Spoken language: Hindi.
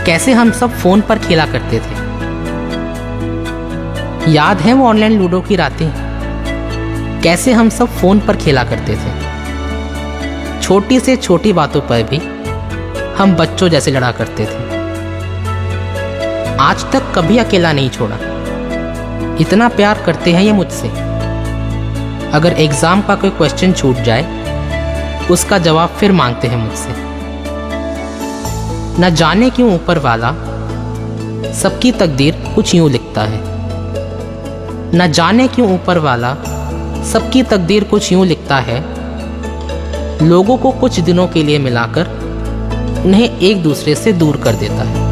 कैसे हम सब फोन पर खेला करते थे। याद है वो ऑनलाइन लूडो की रातें, कैसे हम सब फोन पर खेला करते थे। छोटी से छोटी बातों पर भी हम बच्चों जैसे लड़ा करते थे। आज तक कभी अकेला नहीं छोड़ा, इतना प्यार करते हैं ये मुझसे। अगर एग्जाम का कोई क्वेश्चन छूट जाए, उसका जवाब फिर मांगते हैं मुझसे। न जाने क्यों ऊपर वाला सबकी तकदीर कुछ यूं लिखता है। न जाने क्यों ऊपर वाला सबकी तकदीर कुछ यूं लिखता है। लोगों को कुछ दिनों के लिए मिलाकर उन्हें एक दूसरे से दूर कर देता है।